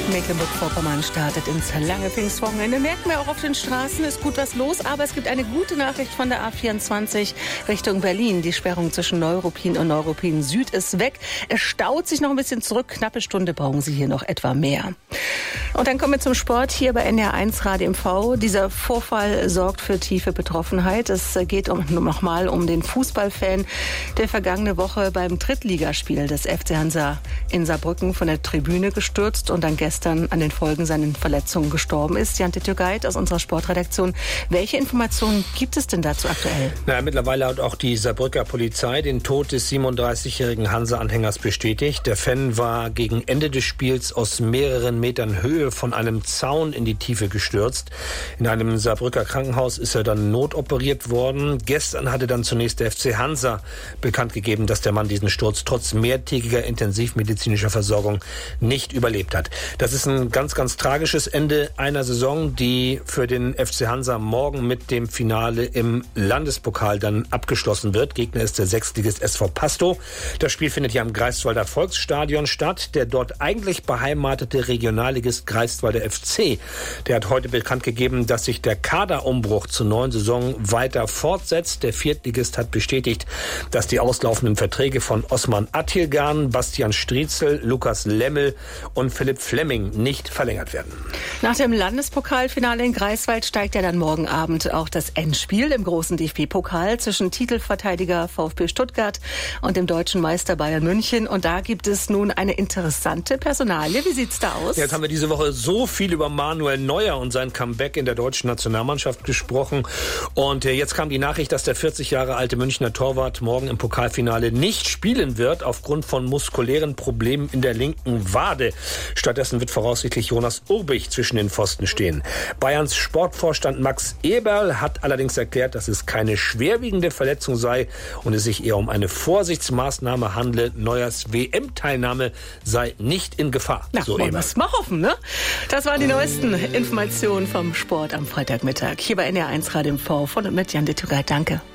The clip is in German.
Mecklenburg-Vorpommern startet ins lange Pfingstwochenende. Merken wir auch auf den Straßen, ist gut was los. Aber es gibt eine gute Nachricht von der A24 Richtung Berlin. Die Sperrung zwischen Neuruppin und Neuruppin Süd ist weg. Es staut sich noch ein bisschen zurück. Knappe Stunde brauchen Sie hier noch etwa mehr. Und dann kommen wir zum Sport hier bei NDR1 Radio MV. Dieser Vorfall sorgt für tiefe Betroffenheit. Es geht nochmal um den Fußballfan, der vergangene Woche beim Drittligaspiel des FC Hansa in Saarbrücken von der Tribüne gestürzt und dann gestern an den Folgen seiner Verletzungen gestorben ist. Jan Tütjegeit aus unserer Sportredaktion. Welche Informationen gibt es denn dazu aktuell? Mittlerweile hat auch die Saarbrücker Polizei den Tod des 37-jährigen Hansa-Anhängers bestätigt. Der Fan war gegen Ende des Spiels aus mehreren Metern Höhe von einem Zaun in die Tiefe gestürzt. In einem Saarbrücker Krankenhaus ist er dann notoperiert worden. Gestern hatte dann zunächst der FC Hansa bekannt gegeben, dass der Mann diesen Sturz trotz mehrtägiger intensivmedizinischer Versorgung nicht überlebt hat. Das ist ein ganz, ganz tragisches Ende einer Saison, die für den FC Hansa morgen mit dem Finale im Landespokal dann abgeschlossen wird. Gegner ist der Sechstligist SV Pastow. Das Spiel findet hier am Greifswalder Volksstadion statt. Der dort eigentlich beheimatete Regionalligist Greifswalder FC, der hat heute bekannt gegeben, dass sich der Kaderumbruch zur neuen Saison weiter fortsetzt. Der Viertligist hat bestätigt, dass die auslaufenden Verträge von Osman Attilgan, Bastian Striezel, Lukas Lemmel und Philipp Flemming nicht verlängert werden. Nach dem Landespokalfinale in Greifswald steigt ja dann morgen Abend auch das Endspiel im großen DFB-Pokal zwischen Titelverteidiger VfB Stuttgart und dem deutschen Meister Bayern München. Und da gibt es nun eine interessante Personalie. Wie sieht's da aus? Jetzt haben wir diese Woche so viel über Manuel Neuer und sein Comeback in der deutschen Nationalmannschaft gesprochen. Und jetzt kam die Nachricht, dass der 40 Jahre alte Münchner Torwart morgen im Pokalfinale nicht spielen wird aufgrund von muskulären Problemen in der linken Wade. Stattdessen wird voraussichtlich Jonas Urbich zwischen den Pfosten stehen. Bayerns Sportvorstand Max Eberl hat allerdings erklärt, dass es keine schwerwiegende Verletzung sei und es sich eher um eine Vorsichtsmaßnahme handle. Neuers WM-Teilnahme sei nicht in Gefahr. Na, so wollen wir es mal hoffen, ne? Das waren die neuesten Informationen vom Sport am Freitagmittag. Hier bei NDR1 Radio MV von und mit Jan Tütjegeit. Danke.